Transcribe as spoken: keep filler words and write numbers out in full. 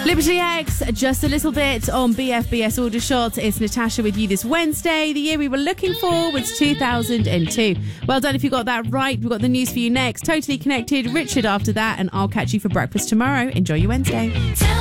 Liberty X, just a little bit on B F B S Aldershot. It's Natasha with you this Wednesday. The year we were looking for was two thousand two. Well done if you got that right. We've got the news for you next. Totally Connected, Richard after that, and I'll catch you for breakfast tomorrow. Enjoy your Wednesday.